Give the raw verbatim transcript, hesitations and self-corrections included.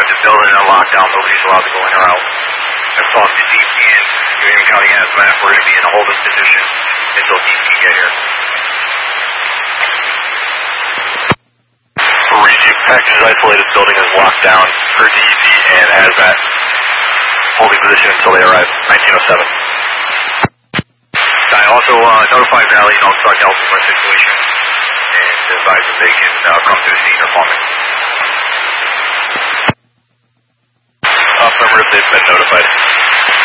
the building are locked down. Nobody's allowed to go in or out. I've talked to D P and New Haven County Hazmat. We're going to be in a holding position until D P get here. Receive package isolated. Building is locked down for D P and Hazmat. Holding position until they arrive. nineteen oh seven. I also uh, notified Valley and also help with my situation and advise that they can uh, come to the scene or call me. Affirmative, they've been notified.